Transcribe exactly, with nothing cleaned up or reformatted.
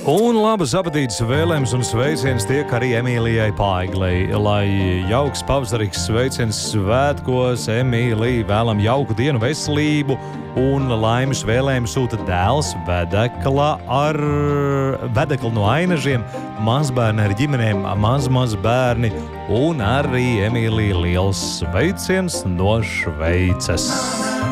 Un labas apetītes vēlējums un sveiciens tiek arī Emīlijai Paiglei. Lai jauks pavasarīgs sveiciens svētkos, Emīlija vēlam jauku dienu, veselību un laimes vēlējumu sūta dēls Vedekla ar Vedekla no Ainažiem, mazbērni ar ģimenēm, maz, maz bērni un arī Emīlija liels sveiciens no Šveices.